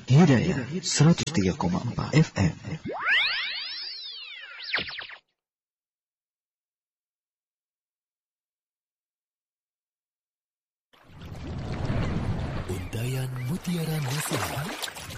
Hidayah 103,4 FM. Untayan Mutiara Nasihat.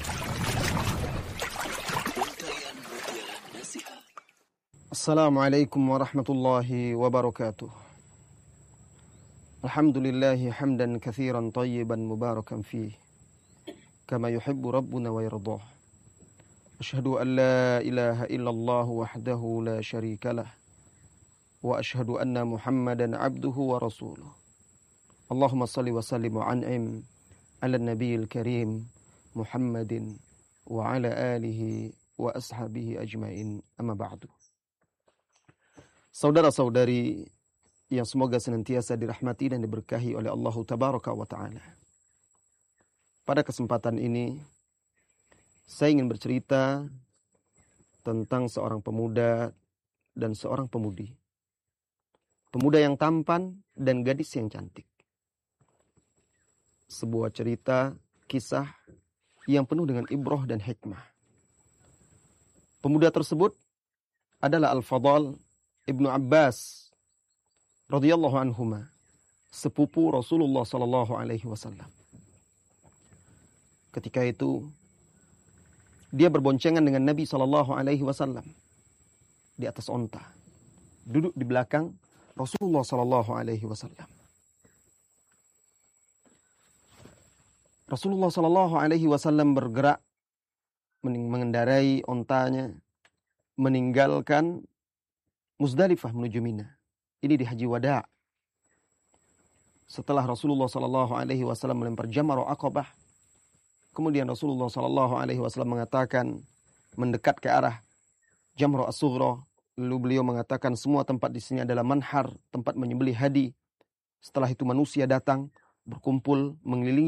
Assalamualaikum warahmatullahi wabarakatuh. Alhamdulillahi hamdan katsiran tayyiban mubarakan fih kama yuhibbu rabbuna wa yardah. Asyhadu an la ilaha illallah wahdahu la syarikalah wa asyhadu anna Muhammadan abduhu wa rasuluh. Allahumma salli wa sallim wa an'im ala nabiyil karim Muhammadin wa ala alihi wa ashabihi ajmain, amma ba'du. Saudara-saudari yang semoga senantiasa dirahmati dan diberkahi oleh Allah Tabaraka wa Ta'ala. Pada kesempatan ini, saya ingin bercerita tentang seorang pemuda dan seorang pemudi. Pemuda yang tampan dan gadis yang cantik. Sebuah cerita, kisah yang penuh dengan ibrah dan hikmah. Pemuda tersebut adalah Al-Fadl Ibnu Abbas radhiyallahu anhuma, sepupu Rasulullah sallallahu alaihi wasallam. Ketika itu dia berboncengan dengan Nabi sallallahu alaihi wasallam di atas onta, duduk di belakang Rasulullah sallallahu alaihi wasallam. Rasulullah sallallahu alaihi wasallam bergerak mengendarai ontanya meninggalkan Muzdalifah menuju Mina. Ini di Haji Wada'. Setelah Rasulullah sallallahu alaihi wasallam melempar Jamrah Aqabah, kemudian Rasulullah sallallahu alaihi wasallam mengatakan mendekat ke arah Jamrah As-Sughra, lalu beliau mengatakan semua tempat di sini adalah manhar, tempat menyembelih hadi. Setelah itu manusia datang berkumpul mengelilingi